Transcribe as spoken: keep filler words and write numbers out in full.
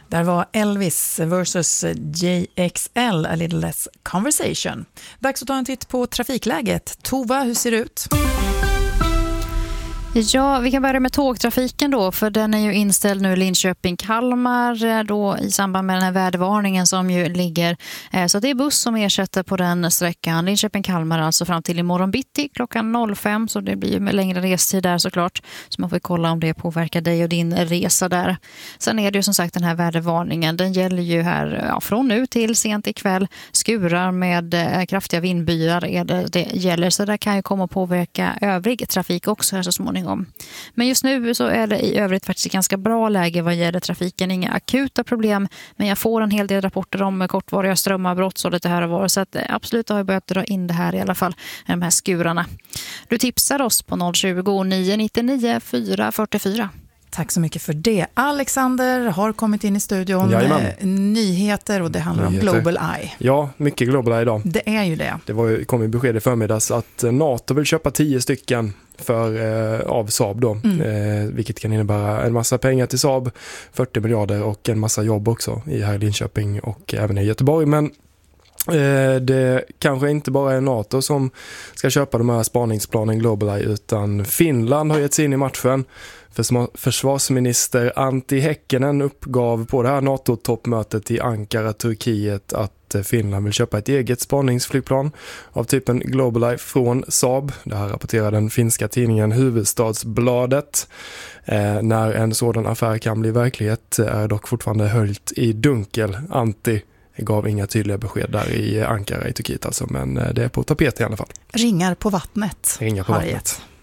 Där var Elvis versus J X L, A Little Less Conversation. Dags att ta en titt på trafikläget. Tova, hur ser det ut? Ja, vi kan börja med tågtrafiken då, för den är ju inställd nu i Linköping-Kalmar då i samband med den här vädervarningen som ju ligger. Så det är buss som ersätter på den sträckan. Linköping-Kalmar alltså fram till imorgon bitti klockan fem, så det blir ju med längre restid där såklart. Så man får kolla om det påverkar dig och din resa där. Sen är det ju som sagt den här vädervarningen. Den gäller ju här ja, från nu till sent ikväll. Skurar med eh, kraftiga vindbyar är det, det gäller, så det kan ju komma att påverka övrig trafik också här så småningom. Men just nu så är det i övrigt faktiskt ganska bra läge vad gäller trafiken. Inga akuta problem, men jag får en hel del rapporter om kortvariga strömavbrott och lite här och var. Så att absolut har jag börjat dra in det här i alla fall, de här skurarna. Du tipsar oss på noll tjugo, nio nittionio, fyra fyrtiofyra. Tack så mycket för det. Alexander har kommit in i studion. Jajamän. Nyheter och det handlar Nyheter. om Global Eye. Ja, mycket Global Eye idag. Det är ju det. Det var ju, kom i besked i förmiddags att NATO vill köpa tio stycken för, eh, av Saab då. Mm. Eh, vilket kan innebära en massa pengar till Saab, fyrtio miljarder och en massa jobb också i här i Linköping och även i Göteborg. Men eh, det kanske inte bara är NATO som ska köpa de här spaningsplanen Global Eye, utan Finland har gett sig in i matchen. Försvarsminister Antti Häkkinen uppgav på det här NATO-toppmötet i Ankara, Turkiet, att Finland vill köpa ett eget spaningsflygplan av typen Global Eye från Saab. Det här rapporterar den finska tidningen Hufvudstadsbladet. Eh, när en sådan affär kan bli verklighet är dock fortfarande höljt i dunkel. Antti gav inga tydliga besked där i Ankara i Turkiet alltså, men det är på tapet i alla fall. Ringar på vattnet. Ringar på har vattnet. Gett.